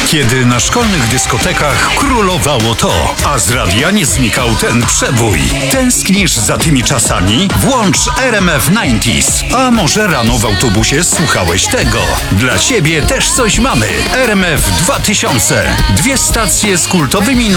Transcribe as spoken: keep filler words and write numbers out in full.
Kiedy na szkolnych dyskotekach królowało to, a z radia nie znikał ten przebój. Tęsknisz za tymi czasami? Włącz R M F dziewięćdziesiąt. A może rano w autobusie słuchałeś tego? Dla ciebie też coś mamy. R M F dwa tysiące. Dwie stacje z kultowymi